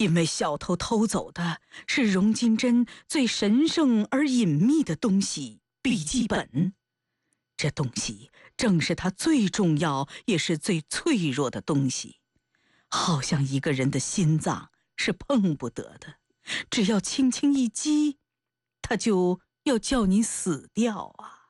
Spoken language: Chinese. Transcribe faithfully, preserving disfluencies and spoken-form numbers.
因为小偷偷走的是荣金珍最神圣而隐秘的东西——笔记本。这东西正是他最重要也是最脆弱的东西，好像一个人的心脏是碰不得的，只要轻轻一击，他就要叫你死掉啊！